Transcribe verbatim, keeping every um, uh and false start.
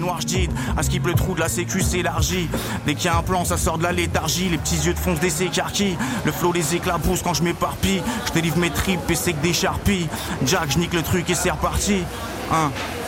Noir j'dide, à skip le trou de la sécu s'élargit. Dès qu'il y a un plan ça sort de la léthargie. Les petits yeux de fonce des s'écarquillent. Le flow les éclabousse quand je m'éparpille. Je délivre mes tripes et c'est que des charpies. Jack j'nique le truc et c'est reparti. Hein.